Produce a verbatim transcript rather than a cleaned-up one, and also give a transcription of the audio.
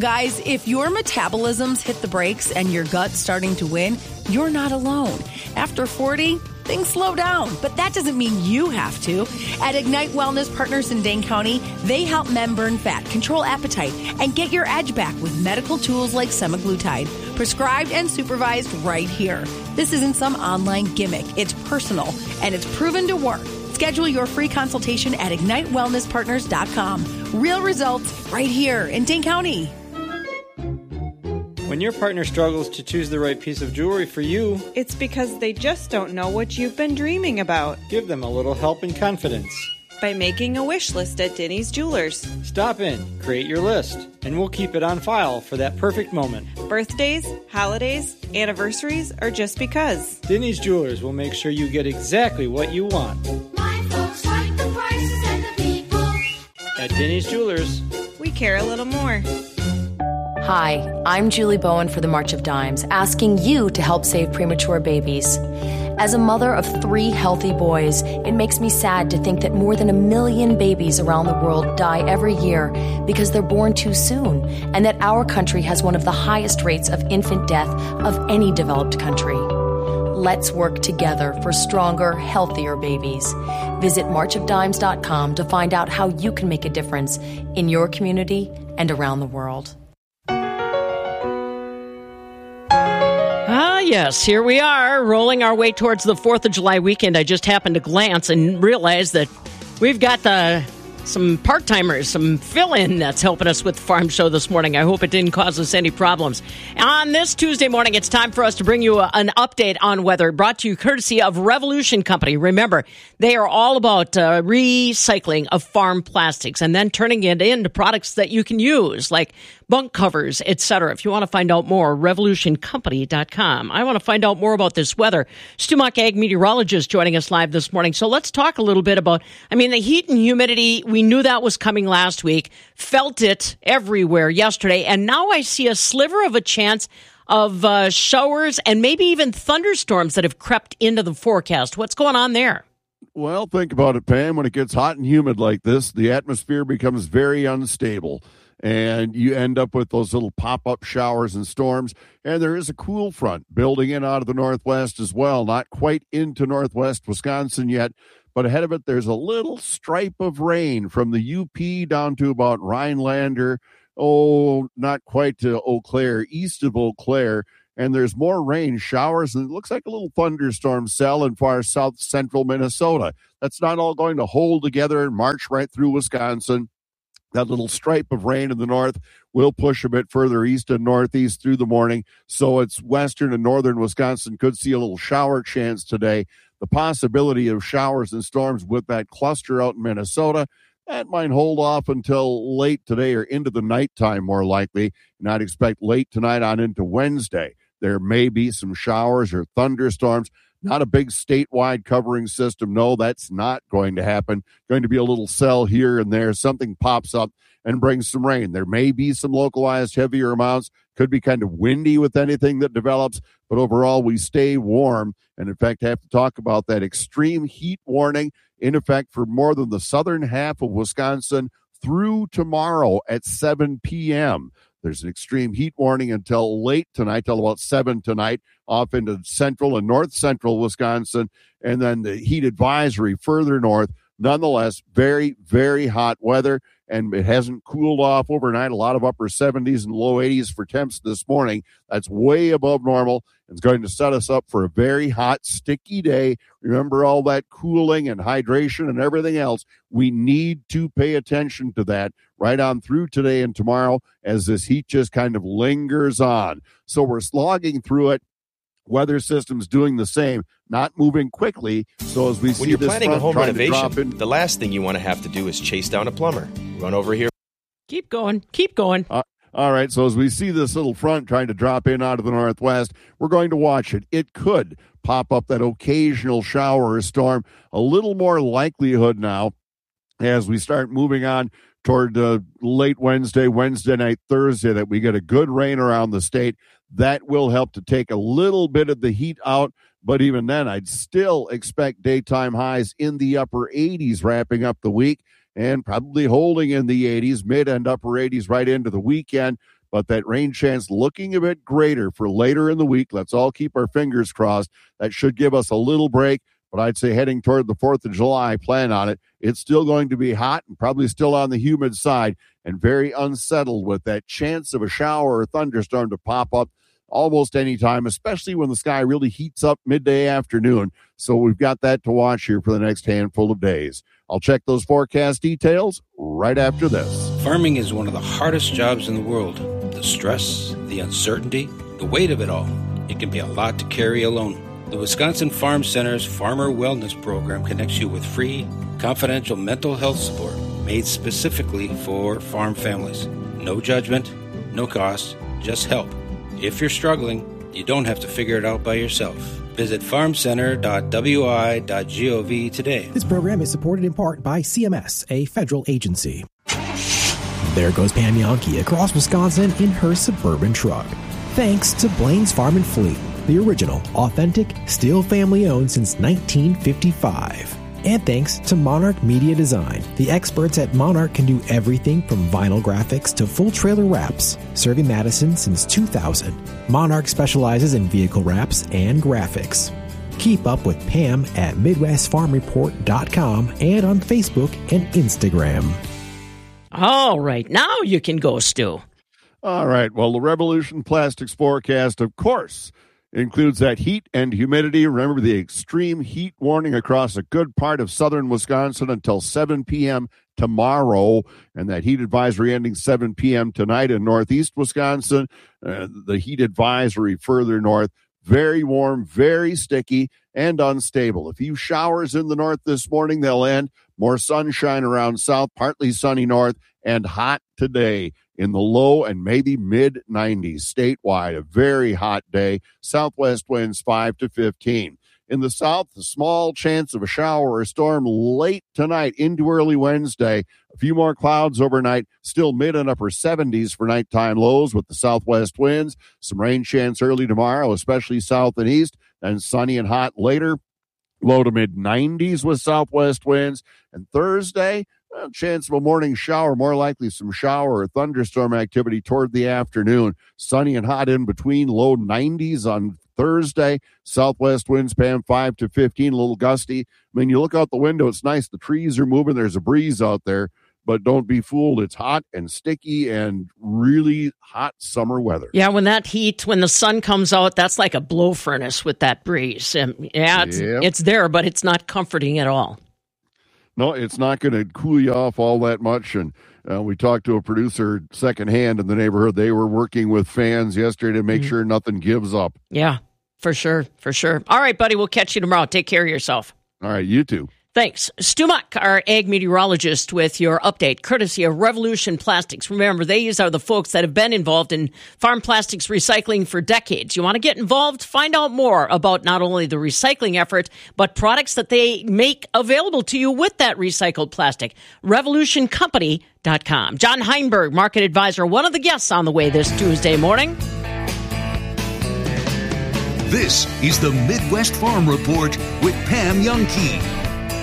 Guys, if your metabolism's hit the brakes and your gut's starting to win, you're not alone. After forty, things slow down, but that doesn't mean you have to. At Ignite Wellness Partners in Dane County, they help men burn fat, control appetite, and get your edge back with medical tools like semaglutide, prescribed and supervised right here. This isn't some online gimmick. It's personal, and it's proven to work. Schedule your free consultation at ignite wellness partners dot com. Real results right here in Dane County. When your partner struggles to choose the right piece of jewelry for you, it's because they just don't know what you've been dreaming about. Give them a little help and confidence by making a wish list at Denny's Jewelers. Stop in, create your list, and we'll keep it on file for that perfect moment. Birthdays, holidays, anniversaries, or just because. Denny's Jewelers will make sure you get exactly what you want. My folks like the prices and the people. At Denny's Jewelers, we care a little more. Hi, I'm Julie Bowen for the March of Dimes, asking you to help save premature babies. As a mother of three healthy boys, it makes me sad to think that more than a million babies around the world die every year because they're born too soon, and that our country has one of the highest rates of infant death of any developed country. Let's work together for stronger, healthier babies. Visit march of dimes dot com to find out how you can make a difference in your community and around the world. Ah, yes, here we are, rolling our way towards the fourth of July weekend. I just happened to glance and realize that we've got the, some part-timers, some fill-in that's helping us with the Farm Show this morning. I hope it didn't cause us any problems. On this Tuesday morning, it's time for us to bring you a, an update on weather, brought to you courtesy of Revolution Company. Remember, they are all about uh, recycling of farm plastics and then turning it into products that you can use, like bunk covers, et cetera. If you want to find out more, revolution company dot com. I want to find out more about this weather. Stu Muck, ag meteorologist, joining us live this morning. So let's talk a little bit about, I mean, the heat and humidity. We knew that was coming last week, felt it everywhere yesterday, and now I see a sliver of a chance of uh, showers and maybe even thunderstorms that have crept into the forecast. What's going on there? Well, think about it, Pam. When it gets hot and humid like this, the atmosphere becomes very unstable, and you end up with those little pop-up showers and storms. And there is a cool front building in out of the northwest as well, not quite into northwest Wisconsin yet, but ahead of it, there's a little stripe of rain from the U P down to about Rhinelander, oh, not quite to Eau Claire, east of Eau Claire. And there's more rain showers, and it looks like a little thunderstorm cell in far south central Minnesota. That's not all going to hold together and march right through Wisconsin. That little stripe of rain in the north will push a bit further east and northeast through the morning. So it's western and northern Wisconsin could see a little shower chance today. The possibility of showers and storms with that cluster out in Minnesota, that might hold off until late today or into the nighttime more likely. And I'd expect late tonight on into Wednesday. There may be some showers or thunderstorms. Not a big statewide covering system. No, that's not going to happen. Going to be a little cell here and there. Something pops up and brings some rain. There may be some localized heavier amounts. Could be kind of windy with anything that develops. But overall, we stay warm. And in fact, have to talk about that extreme heat warning in effect for more than the southern half of Wisconsin through tomorrow at seven p.m. There's an extreme heat warning until late tonight, till about seven tonight, off into central and north central Wisconsin, and then the heat advisory further north. Nonetheless, very, very hot weather, and it hasn't cooled off overnight. A lot of upper seventies and low eighties for temps this morning. That's way above normal. It's going to set us up for a very hot, sticky day. Remember all that cooling and hydration and everything else. We need to pay attention to that right on through today and tomorrow as this heat just kind of lingers on. So we're slogging through it. Weather systems doing the same, not moving quickly. So as we when see you're this planning a home renovation, in, the last thing you want to have to do is chase down a plumber. Run over here. Keep going. Keep going. Uh, all right. So as we see this little front trying to drop in out of the northwest, we're going to watch it. It could pop up that occasional shower or storm. A little more likelihood now as we start moving on toward uh, late Wednesday, Wednesday night, Thursday, that we get a good rain around the state. That will help to take a little bit of the heat out. But even then, I'd still expect daytime highs in the upper eighties wrapping up the week and probably holding in the eighties, mid and upper eighties right into the weekend. but that rain chance looking a bit greater for later in the week. Let's all keep our fingers crossed. That should give us a little break, but I'd say heading toward the fourth of July, plan on it. It's still going to be hot and probably still on the humid side and very unsettled with that chance of a shower or thunderstorm to pop up almost any time, especially when the sky really heats up midday afternoon. So we've got that to watch here for the next handful of days. I'll check those forecast details right after this. Farming is one of the hardest jobs in the world. The stress, the uncertainty, the weight of it all. It can be a lot to carry alone. The Wisconsin Farm Center's Farmer Wellness Program connects you with free, confidential mental health support made specifically for farm families. No judgment, no cost, just help. If you're struggling, you don't have to figure it out by yourself. Visit farm center dot w i dot gov today. This program is supported in part by C M S, a federal agency. There goes Pam Yonke across Wisconsin in her Suburban truck. Thanks to Blaine's Farm and Fleet, the original, authentic, still family-owned since nineteen fifty-five. And thanks to Monarch Media Design. The experts at Monarch can do everything from vinyl graphics to full trailer wraps. Serving Madison since two thousand. Monarch specializes in vehicle wraps and graphics. Keep up with Pam at midwest farm report dot com and on Facebook and Instagram. All right, now you can go, Stu. All right, well, the Revolution Plastics forecast, of course, includes that heat and humidity. Remember the extreme heat warning across a good part of southern Wisconsin until seven p.m. tomorrow, and that heat advisory ending seven p.m. tonight in northeast Wisconsin. Uh, the heat advisory further north. Very warm, very sticky, and unstable. A few showers in the north this morning. They'll end. More sunshine around south, partly sunny north, and hot today in the low and maybe mid nineties statewide. A very hot day. Southwest winds five to fifteen. In the south, a small chance of a shower or storm late tonight into early Wednesday. A few more clouds overnight. Still mid and upper seventies for nighttime lows with the southwest winds. Some rain chance early tomorrow, especially south and east. And sunny and hot later. Low to mid nineties with southwest winds. And Thursday, well, chance of a morning shower, more likely some shower or thunderstorm activity toward the afternoon. Sunny and hot in between, low nineties on Thursday. Southwest winds, Pam, five to fifteen, a little gusty. I mean, you look out the window, it's nice. The trees are moving. There's a breeze out there. But don't be fooled. It's hot and sticky and really hot summer weather. Yeah, when that heat, when the sun comes out, that's like a blow furnace with that breeze. And yeah, it's, yep. it's there, but it's not comforting at all. No, it's not going to cool you off all that much. And uh, we talked to a producer secondhand in the neighborhood. They were working with fans yesterday to make mm-hmm. sure nothing gives up. Yeah, for sure, for sure. All right, buddy, we'll catch you tomorrow. Take care of yourself. All right, you too. Thanks. Stu Muck, our ag meteorologist, with your update, courtesy of Revolution Plastics. Remember, these are the folks that have been involved in farm plastics recycling for decades. You want to get involved? Find out more about not only the recycling effort, but products that they make available to you with that recycled plastic. revolution company dot com. John Heinberg, market advisor, one of the guests on the way this Tuesday morning. This is the Midwest Farm Report with Pam Yonke.